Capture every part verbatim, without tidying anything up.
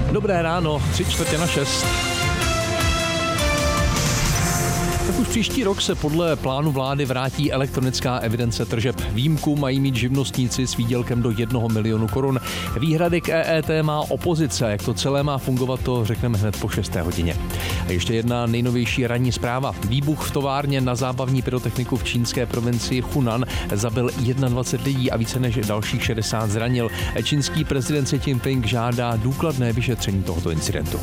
Dobré ráno, tři čtvrtě na šest. Tak už příští rok se podle plánu vlády vrátí elektronická evidence tržeb. Výjimku mají mít živnostníci s výdělkem do jednoho milionu korun. Výhrady k E E T má opozice. Jak to celé má fungovat, to řekneme hned po šesté hodině. A ještě jedna nejnovější ranní zpráva. Výbuch v továrně na zábavní pyrotechniku v čínské provincii Hunan zabil dvacet jedna lidí a více než dalších šedesát zranil. Čínský prezident Xi Jinping žádá důkladné vyšetření tohoto incidentu.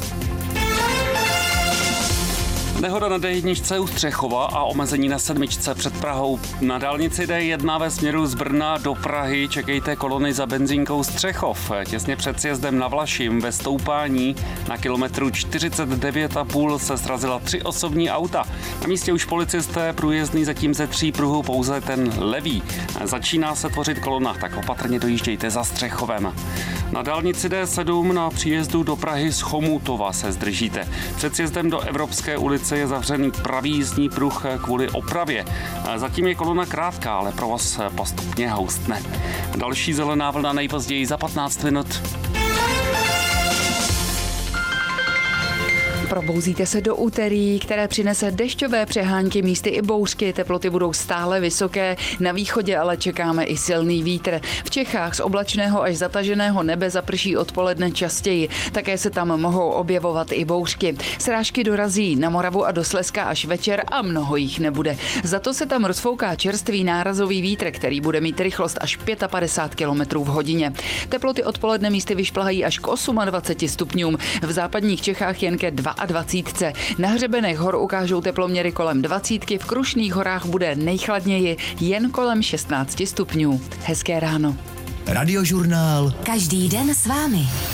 Nehoda na D jedna u Střechova a omezení na sedmičce před Prahou. Na dálnici D jedna ve směru z Brna do Prahy čekejte kolony za benzínkou Střechov. Těsně před sjezdem na Vlašim ve stoupání na kilometru čtyřicet devět a půl se srazila tři osobní auta. Na místě už policisté průjezdný zatím ze tří pruhů pouze ten levý. Začíná se tvořit kolona, tak opatrně dojíždějte za Střechovem. Na dálnici D sedm na příjezdu do Prahy z Chomutova se zdržíte. Před sjezdem do Evropské ulice je zavřený pravý jízdní pruh kvůli opravě. Zatím je kolona krátká, ale provoz postupně houstne. Další zelená vlna nejpozději za patnáct minut. Probouzíte se do úterý, které přinese dešťové přehánky, místy i bouřky. Teploty budou stále vysoké, na východě ale čekáme i silný vítr. V Čechách z oblačného až zataženého nebe zaprší odpoledne častěji. Také se tam mohou objevovat i bouřky. Srážky dorazí na Moravu a do Slezska až večer a mnoho jich nebude. Za to se tam rozfouká čerstvý nárazový vítr, který bude mít rychlost až padesát pět kilometrů v hodině. Teploty odpoledne místy vyšplhají až k dvaceti osmi stupňům. V západních Čechách jen ke dvacítce. Na hřebenech hor ukážou teploměry kolem dvacítky, v Krušných horách bude nejchladněji jen kolem šestnácti stupňů. Hezké ráno. Radiožurnál. Každý den s vámi.